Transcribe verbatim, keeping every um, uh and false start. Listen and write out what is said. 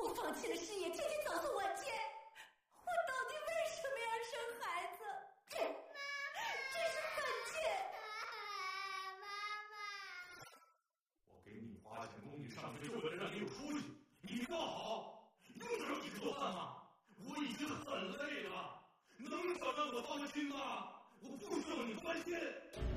我放弃了事业，天天早送晚接，我到底为什么要生孩子？这这是犯贱！ 妈妈， 我给你花钱供你上学，就为了让你有出息。你做好，用得着你做饭吗？我已经很累了，能少让我操心吗？我不需要你关心。